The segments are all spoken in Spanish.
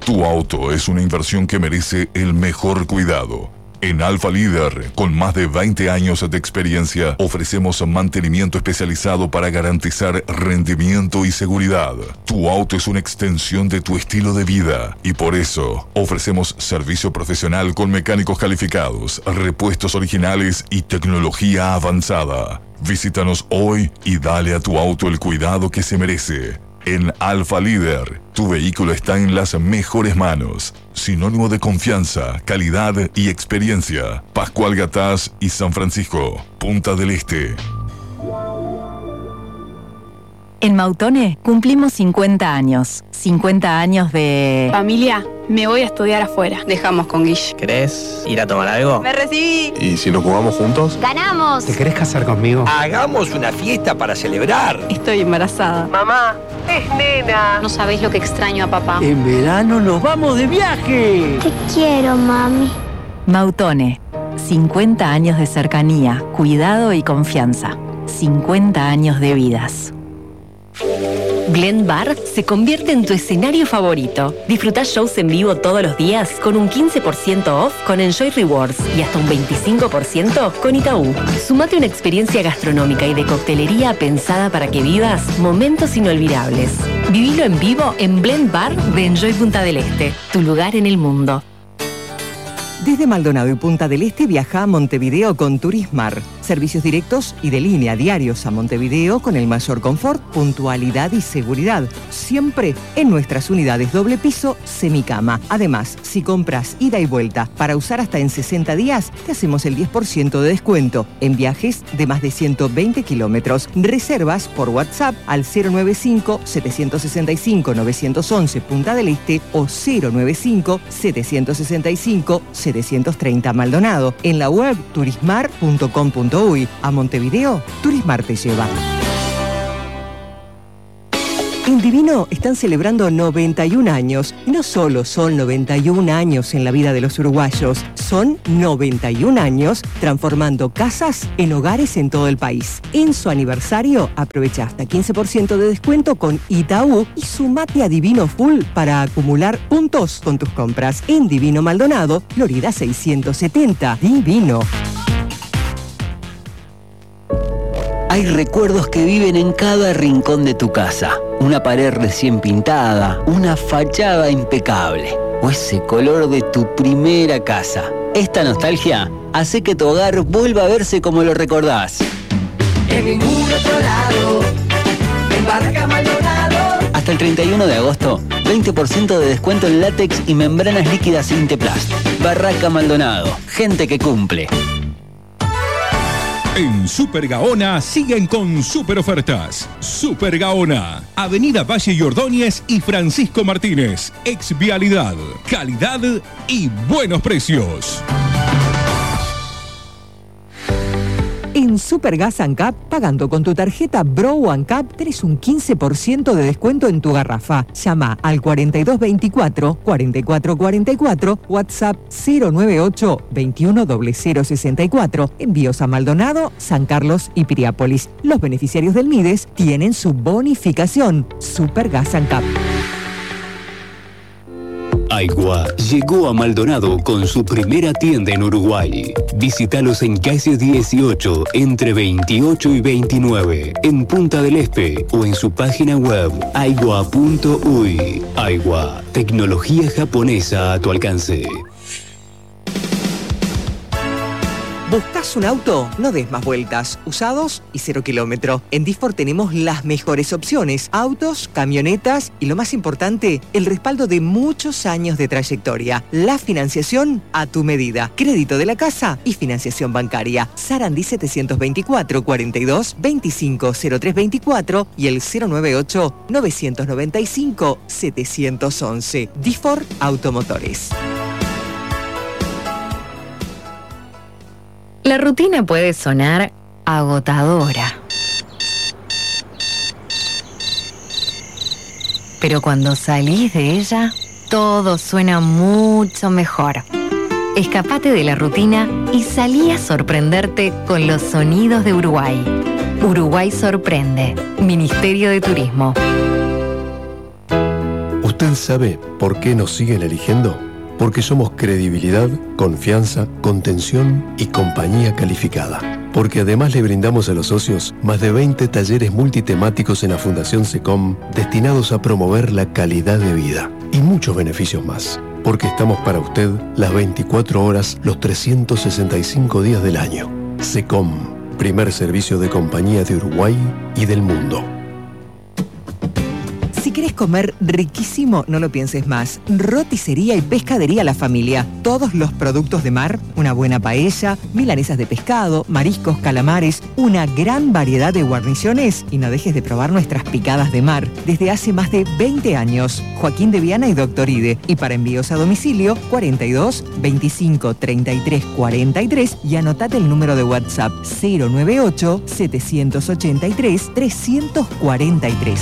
Tu auto es una inversión que merece el mejor cuidado. En Alfa Líder, con más de 20 años de experiencia, ofrecemos mantenimiento especializado para garantizar rendimiento y seguridad. Tu auto es una extensión de tu estilo de vida y por eso ofrecemos servicio profesional con mecánicos calificados, repuestos originales y tecnología avanzada. Visítanos hoy y dale a tu auto el cuidado que se merece. En Alfa Líder, tu vehículo está en las mejores manos. Sinónimo de confianza, calidad y experiencia. Pascual Gatás y San Francisco, Punta del Este. En Mautone cumplimos 50 años. 50 años de... Familia, me voy a estudiar afuera. Dejamos con Guille. ¿Querés ir a tomar algo? ¡Me recibí! ¿Y si nos jugamos juntos? ¡Ganamos! ¿Te querés casar conmigo? Hagamos una fiesta para celebrar. Estoy embarazada. Mamá, es nena. No sabés lo que extraño a papá. En verano nos vamos de viaje. Te quiero, mami. Mautone. 50 años de cercanía, cuidado y confianza. 50 años de vidas. Glen Bar se convierte en tu escenario favorito. Disfruta shows en vivo todos los días con un 15% off con Enjoy Rewards y hasta un 25% con Itaú. Sumate una experiencia gastronómica y de coctelería pensada para que vivas momentos inolvidables. Vivilo en vivo en Blend Bar de Enjoy Punta del Este, tu lugar en el mundo. Desde Maldonado y Punta del Este viaja a Montevideo con Turismar. Servicios directos y de línea diarios a Montevideo con el mayor confort, puntualidad y seguridad. Siempre en nuestras unidades doble piso, semicama. Además, si compras ida y vuelta para usar hasta en 60 días, te hacemos el 10% de descuento en viajes de más de 120 kilómetros. Reservas por WhatsApp al 095-765-911 Punta del Este o 095-765-730 Maldonado. En la web turismar.com.uy. A Montevideo, Turismar te lleva. En Divino están celebrando 91 años. Y no solo son 91 años en la vida de los uruguayos, son 91 años transformando casas en hogares en todo el país. En su aniversario, aprovecha hasta 15% de descuento con Itaú y sumate a Divino Full para acumular puntos con tus compras. En Divino Maldonado, Florida 670. Divino. Hay recuerdos que viven en cada rincón de tu casa. Una pared recién pintada, una fachada impecable o ese color de tu primera casa. Esta nostalgia hace que tu hogar vuelva a verse como lo recordás. En ningún otro lado, en Barraca Maldonado. Hasta el 31 de agosto, 20% de descuento en látex y membranas líquidas Inteplast. Barraca Maldonado, gente que cumple. En Super Gaona siguen con super ofertas. Super Gaona, Avenida Valle y Ordóñez y Francisco Martínez. Ex Vialidad, calidad y buenos precios. En Supergas ANCAP, pagando con tu tarjeta Bro ANCAP, tenés un 15% de descuento en tu garrafa. Llama al 4224-4444, WhatsApp 098-210064. Envíos a Maldonado, San Carlos y Piriápolis. Los beneficiarios del MIDES tienen su bonificación. Supergas ANCAP. Aigua llegó a Maldonado con su primera tienda en Uruguay. Visítalos en calle 18, entre 28 y 29, en Punta del Este o en su página web aigua.uy. Aigua, tecnología japonesa a tu alcance. ¿Buscas un auto? No des más vueltas. Usados y 0 kilómetro. En Disfor tenemos las mejores opciones. Autos, camionetas y lo más importante, el respaldo de muchos años de trayectoria. La financiación a tu medida. Crédito de la casa y financiación bancaria. Sarandí 724 42 25 0324 y el 098 995 711. Disfor Automotores. La rutina puede sonar agotadora. Pero cuando salís de ella, todo suena mucho mejor. Escapate de la rutina y salí a sorprenderte con los sonidos de Uruguay. Uruguay sorprende. Ministerio de Turismo. ¿Usted sabe por qué nos siguen eligiendo? Porque somos credibilidad, confianza, contención y compañía calificada. Porque además le brindamos a los socios más de 20 talleres multitemáticos en la Fundación SECOM destinados a promover la calidad de vida y muchos beneficios más. Porque estamos para usted las 24 horas, los 365 días del año. SECOM, primer servicio de compañía de Uruguay y del mundo. Si querés comer riquísimo, no lo pienses más. Roticería y pescadería La Familia. Todos los productos de mar, una buena paella, milanesas de pescado, mariscos, calamares, una gran variedad de guarniciones. Y no dejes de probar nuestras picadas de mar. Desde hace más de 20 años. Joaquín de Viana y Doctor Ide. Y para envíos a domicilio, 42 25 33 43. Y anotate el número de WhatsApp 098 783 343.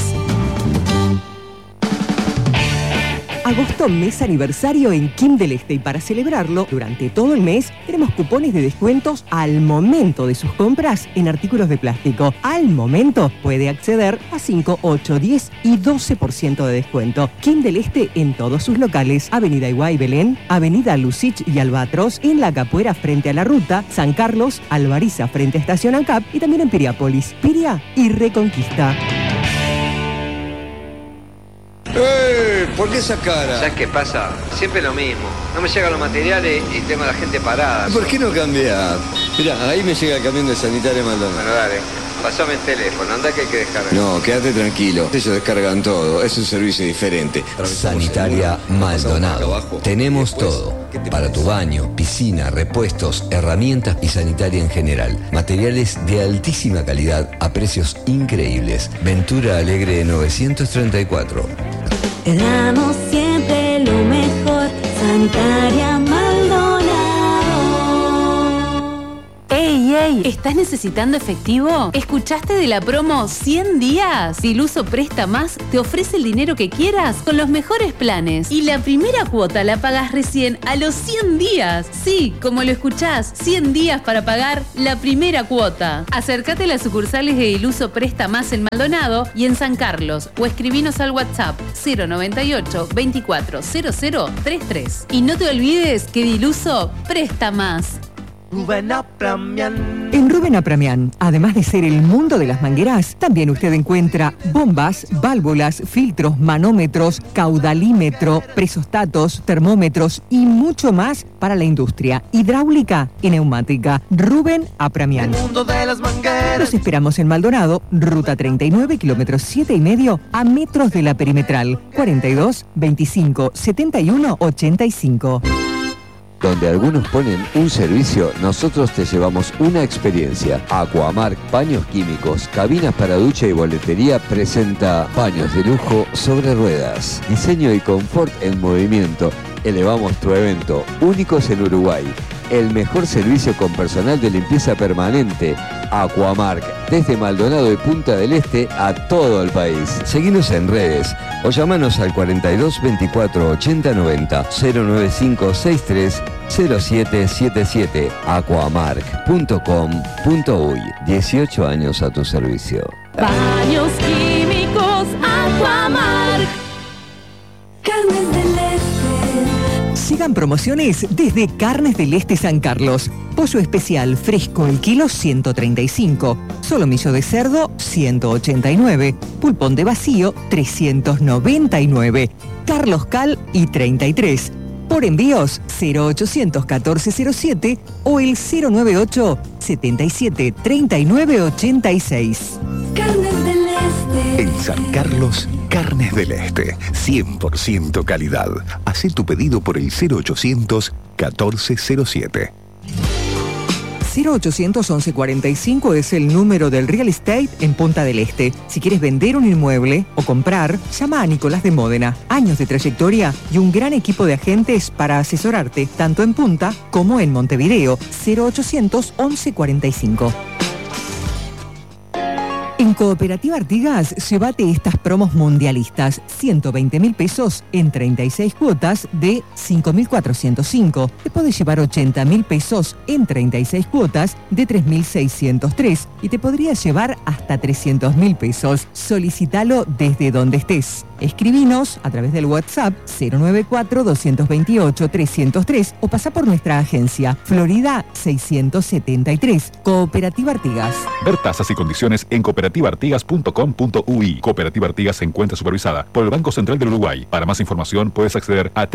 Agosto, mes aniversario en Kim del Este, y para celebrarlo, durante todo el mes, tenemos cupones de descuentos al momento de sus compras en artículos de plástico. Al momento puede acceder a 5, 8, 10 y 12% de descuento. Kim del Este en todos sus locales. Avenida Iguay Belén, Avenida Lucich y Albatros, en La Capuera frente a la ruta, San Carlos, Alvariza frente a Estación ANCAP y también en Piriápolis, Piria y Reconquista. ¿Por qué esa cara? ¿Sabes qué pasa? Siempre lo mismo. No me llegan los materiales y tengo a la gente parada. ¿Por qué no cambiar? Mirá, ahí me llega el camión de Sanitaria Maldonado. Bueno, dale. Pasame el teléfono, anda que hay que descargar. No, quédate tranquilo. Ellos descargan todo. Es un servicio diferente. Sanitaria Maldonado. Tenemos todo. Para tu baño, piscina, repuestos, herramientas y sanitaria en general. Materiales de altísima calidad a precios increíbles. Ventura Alegre 934. Te damos siempre lo mejor. Sanitaria Maldonado. ¡Ey, ey! ¿Estás necesitando efectivo? ¿Escuchaste de la promo 100 días? Diluso Presta Más te ofrece el dinero que quieras con los mejores planes. Y la primera cuota la pagas recién a los 100 días. Sí, como lo escuchás, 100 días para pagar la primera cuota. Acércate a las sucursales de Diluso Presta Más en Maldonado y en San Carlos o escribinos al WhatsApp 098 24 00 33. Y no te olvides que Diluso Presta Más. Rubén Apramian. En Rubén Apramian, además de ser el mundo de las mangueras, también usted encuentra bombas, válvulas, filtros, manómetros, caudalímetro, presostatos, termómetros y mucho más para la industria hidráulica y neumática. Rubén Apramian. El mundo de las mangueras. Los esperamos en Maldonado, ruta 39, kilómetros 7,5, a metros de la perimetral. 42 25 71 85. Donde algunos ponen un servicio, nosotros te llevamos una experiencia. Aquamark Paños Químicos, cabinas para ducha y boletería presenta paños de lujo sobre ruedas. Diseño y confort en movimiento. Elevamos tu evento, únicos en Uruguay. El mejor servicio con personal de limpieza permanente. Aquamark, desde Maldonado y Punta del Este a todo el país. Seguinos en redes o llamanos al 42 24 80 90 095 63 0777 aquamark.com.uy. 18 años a tu servicio. Baños químicos Aquamark. Carnes del Este. Sigan promociones desde Carnes del Este San Carlos. Pollo especial fresco el kilo 135. Solomillo de cerdo 189. Pulpón de vacío 399. Carlos Cal y 33. Por envíos 0800 1407 o el 098 77 39 86. Carnes del Este. En San Carlos, Carnes del Este. 100% calidad. Haz tu pedido por el 0800 1407. 0800 1145 es el número del real estate en Punta del Este. Si quieres vender un inmueble o comprar, llama a Nicolás de Módena. Años de trayectoria y un gran equipo de agentes para asesorarte, tanto en Punta como en Montevideo. 0800 1145. En En Cooperativa Artigas, llévate estas promos mundialistas. 120.000 pesos en 36 cuotas de 5.405. Te podés llevar 80.000 pesos en 36 cuotas de 3.603. Y te podrías llevar hasta 300.000 pesos. Solicítalo desde donde estés. Escribinos a través del WhatsApp 094-228-303 o pasa por nuestra agencia Florida 673. Cooperativa Artigas. Ver tasas y condiciones en cooperativaartigas.com.uy. Cooperativa Artigas se encuentra supervisada por el Banco Central del Uruguay. Para más información puedes acceder a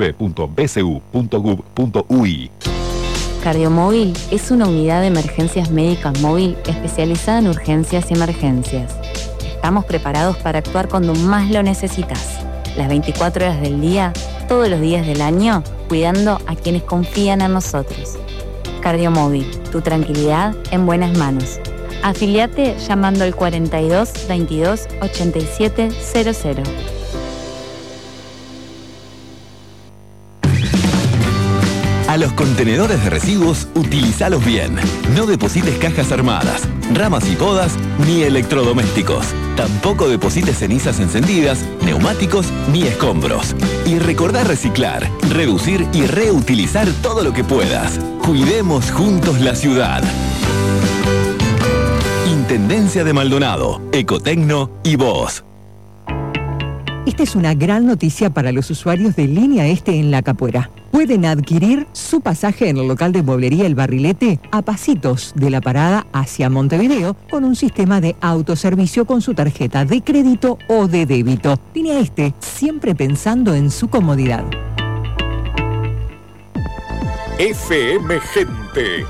www.bcu.gov.uy. Cardiomóvil es una unidad de emergencias médicas móvil especializada en urgencias y emergencias. Estamos preparados para actuar cuando más lo necesitas. Las 24 horas del día, todos los días del año, cuidando a quienes confían en nosotros. Cardiomóvil, tu tranquilidad en buenas manos. Afiliate llamando al 42 22 87 00. A los contenedores de residuos, utilízalos bien. No deposites cajas armadas, ramas y podas, ni electrodomésticos. Tampoco deposites cenizas encendidas, neumáticos ni escombros. Y recordá reciclar, reducir y reutilizar todo lo que puedas. Cuidemos juntos la ciudad. Intendencia de Maldonado, Ecotecno y vos. Esta es una gran noticia para los usuarios de Línea Este en La Capuera. Pueden adquirir su pasaje en el local de mueblería El Barrilete a pasitos de la parada hacia Montevideo con un sistema de autoservicio con su tarjeta de crédito o de débito. Línea Este, siempre pensando en su comodidad. FM Gente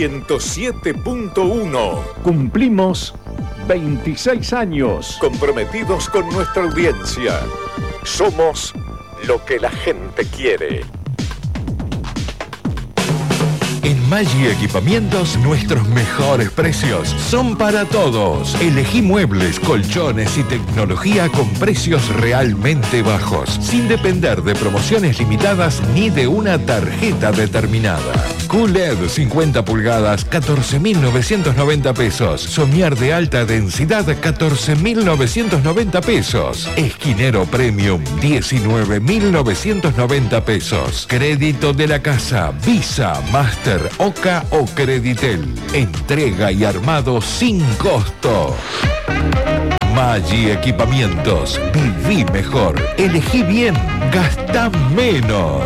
107.1. Cumplimos 26 años. Comprometidos con nuestra audiencia. Somos lo que la gente quiere. En Maggi Equipamientos, nuestros mejores precios son para todos. Elegí muebles, colchones y tecnología con precios realmente bajos, sin depender de promociones limitadas ni de una tarjeta determinada. QLED 50 pulgadas, 14.990 pesos. Somier de alta densidad, 14.990 pesos. Esquinero Premium, 19.990 pesos. Crédito de la casa, Visa, Master, Oca o Creditel. Entrega y armado sin costo. Maggi Equipamientos. Viví mejor. Elegí bien. Gastá menos.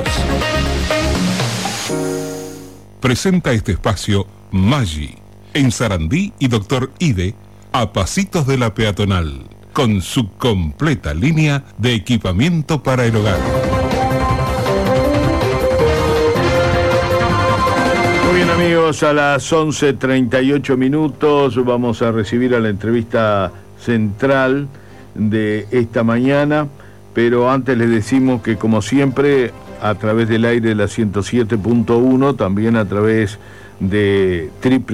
Presenta este espacio Maggi, en Sarandí y Doctor Ide, a pasitos de la peatonal, con su completa línea de equipamiento para el hogar. Muy bien, amigos, a las 11:38 minutos vamos a recibir a la entrevista central de esta mañana, pero antes les decimos que, como siempre, a través del aire de la 107.1, también a través de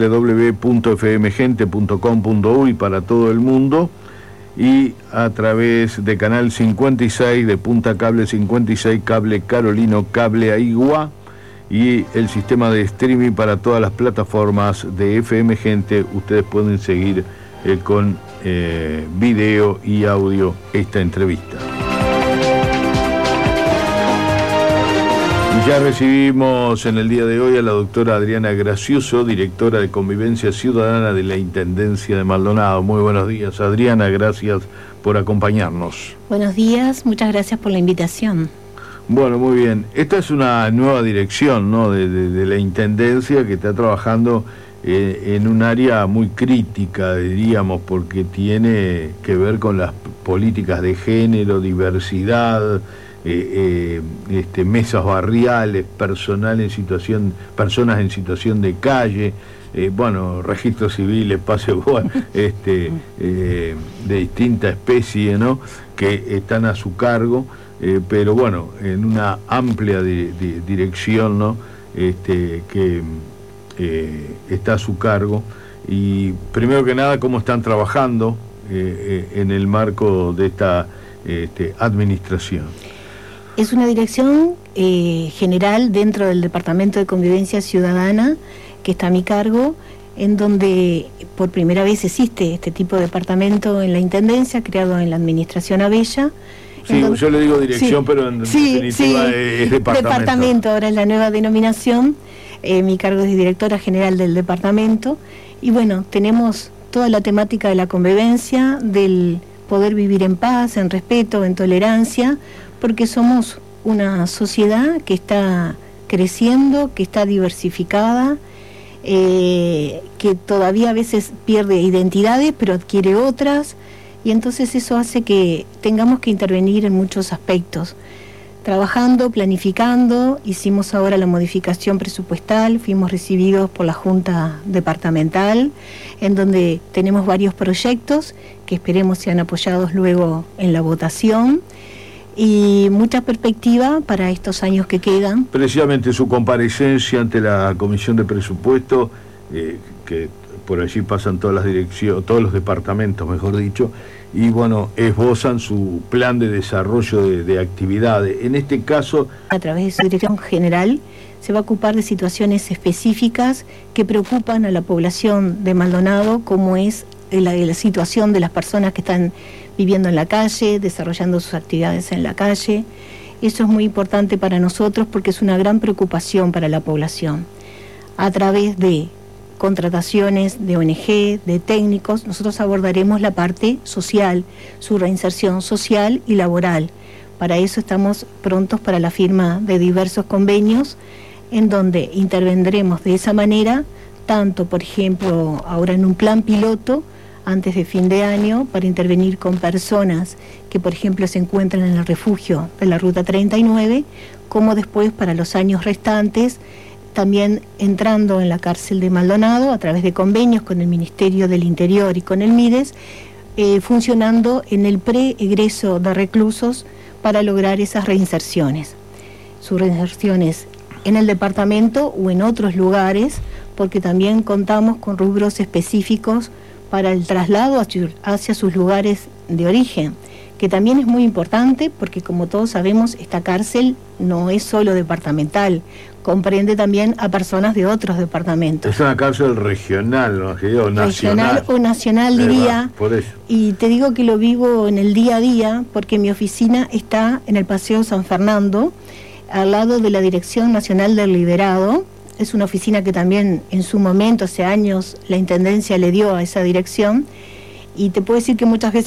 www.fmgente.com.uy para todo el mundo, y a través de Canal 56 de Punta Cable 56, Cable Carolino, Cable Aigua, y el sistema de streaming para todas las plataformas de FM Gente. Ustedes pueden seguir con video y audio esta entrevista. Ya recibimos en el día de hoy a la doctora Adriana Gracioso, directora de Convivencia Ciudadana de la Intendencia de Maldonado. Muy buenos días, Adriana, gracias por acompañarnos. Buenos días, muchas gracias por la invitación. Bueno, muy bien. Esta es una nueva dirección, ¿no?, de la Intendencia, que está trabajando en un área muy crítica, diríamos, porque tiene que ver con las políticas de género, diversidad, mesas barriales, personas en situación de calle, registros civiles, espacio de distinta especie, ¿no?, que están a su cargo, pero bueno, en una amplia dirección, ¿no?, que está a su cargo. Y primero que nada, ¿cómo están trabajando en el marco de esta administración? Es una dirección general dentro del Departamento de Convivencia Ciudadana que está a mi cargo, en donde por primera vez existe este tipo de departamento en la Intendencia, creado en la Administración Abella. Sí, yo le digo dirección, pero en definitiva es departamento. Ahora es la nueva denominación. Mi cargo es directora general del departamento. Y bueno, tenemos toda la temática de la convivencia, del poder vivir en paz, en respeto, en tolerancia, porque somos una sociedad que está creciendo, que está diversificada, que todavía a veces pierde identidades, pero adquiere otras, y entonces eso hace que tengamos que intervenir en muchos aspectos. Trabajando, planificando, hicimos ahora la modificación presupuestal, fuimos recibidos por la Junta Departamental, en donde tenemos varios proyectos que esperemos sean apoyados luego en la votación, y mucha perspectiva para estos años que quedan. Precisamente su comparecencia ante la Comisión de Presupuesto, que por allí pasan todas las direcciones, todos los departamentos, mejor dicho, y bueno, esbozan su plan de desarrollo de actividades. En este caso, a través de su dirección general, se va a ocupar de situaciones específicas que preocupan a la población de Maldonado, como es la situación de las personas que están viviendo en la calle, desarrollando sus actividades en la calle. Eso es muy importante para nosotros porque es una gran preocupación para la población. A través de contrataciones de ONG, de técnicos, nosotros abordaremos la parte social, su reinserción social y laboral. Para eso estamos prontos para la firma de diversos convenios en donde intervendremos de esa manera, tanto, por ejemplo, ahora en un plan piloto, antes de fin de año, para intervenir con personas que, por ejemplo, se encuentran en el refugio de la Ruta 39, como después para los años restantes, también entrando en la cárcel de Maldonado a través de convenios con el Ministerio del Interior y con el MIDES, funcionando en el pre-egreso de reclusos para lograr esas reinserciones. Sus reinserciones en el departamento o en otros lugares, porque también contamos con rubros específicos para el traslado hacia sus lugares de origen, que también es muy importante porque, como todos sabemos, esta cárcel no es solo departamental, comprende también a personas de otros departamentos. Es una cárcel regional, ¿no? O nacional. Regional o nacional, diría. Por eso. Y te digo que lo vivo en el día a día porque mi oficina está en el Paseo San Fernando, al lado de la Dirección Nacional del Liberado. Es una oficina que también en su momento, hace años, la Intendencia le dio a esa dirección. Y te puedo decir que muchas veces